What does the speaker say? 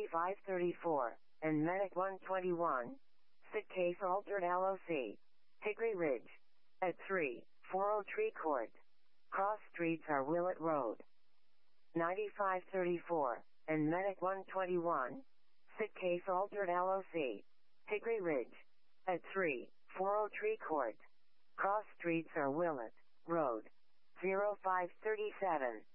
9534, and Medic 121. Sit K for Altered LOC. Hickory Ridge. At 340 Court. Cross streets are Willett Road. 9534, and Medic 121. Sit K for Altered LOC. Hickory Ridge. At 340 Court. Cross streets are Willett Road. 0537.